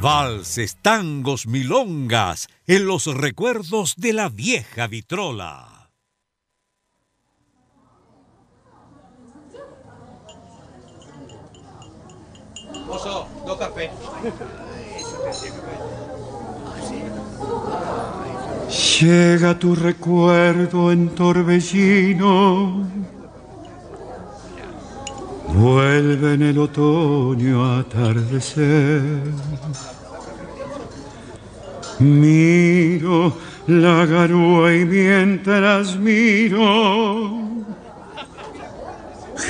Valses, tangos, milongas, en los recuerdos de la vieja vitrola. Mozo, 2 cafés. Llega tu recuerdo en torbellino, vuelve en el otoño a atardecer. Miro la garúa y mientras miro,